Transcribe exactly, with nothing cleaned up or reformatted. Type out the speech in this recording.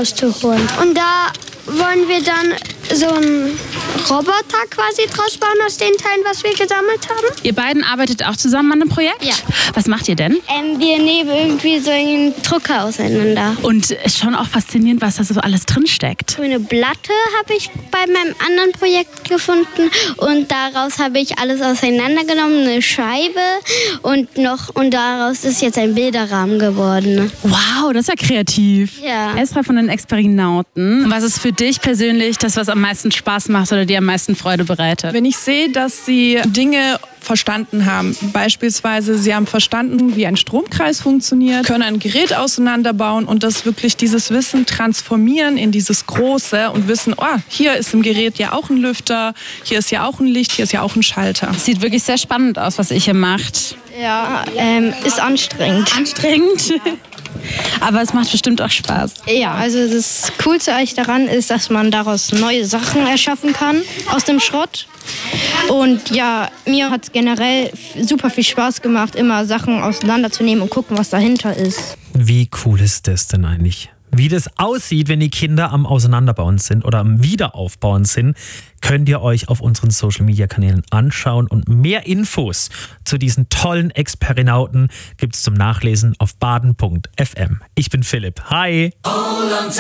rauszuholen. Und da wollen wir dann so einen Roboter quasi draus bauen aus den Teilen, was wir gesammelt haben. Ihr beiden arbeitet auch zusammen an einem Projekt? Ja. Was macht ihr denn? Ähm, wir nehmen irgendwie so einen Drucker auseinander. Und ist schon auch faszinierend, was da so alles drin steckt. So eine Platte habe ich bei meinem anderen Projekt gefunden und daraus habe ich alles auseinandergenommen, eine Scheibe und noch und daraus ist jetzt ein Bilderrahmen geworden. Wow, das ist ja kreativ. Ja. Esra von den Experinauten. Was ist für dich persönlich das, was am meisten Spaß macht oder dir am meisten Freude bereitet? Wenn ich sehe, dass sie Dinge verstanden haben, beispielsweise sie haben verstanden, wie ein Stromkreis funktioniert, können ein Gerät auseinanderbauen und das wirklich dieses Wissen transformieren in dieses Große und wissen, oh, hier ist im Gerät ja auch ein Lüfter, hier ist ja auch ein Licht, hier ist ja auch ein Schalter. Sieht wirklich sehr spannend aus, was ihr hier macht. Ja, ähm, ist anstrengend. Anstrengend? Ja. Aber es macht bestimmt auch Spaß. Ja, also das Coolste eigentlich daran ist, dass man daraus neue Sachen erschaffen kann aus dem Schrott. Und ja, mir hat es generell super viel Spaß gemacht, immer Sachen auseinanderzunehmen und gucken, was dahinter ist. Wie cool ist das denn eigentlich? Wie das aussieht, wenn die Kinder am Auseinanderbauen sind oder am Wiederaufbauen sind, könnt ihr euch auf unseren Social-Media-Kanälen anschauen. Und mehr Infos zu diesen tollen Experinauten gibt es zum Nachlesen auf baden punkt f m. Ich bin Philipp. Hi!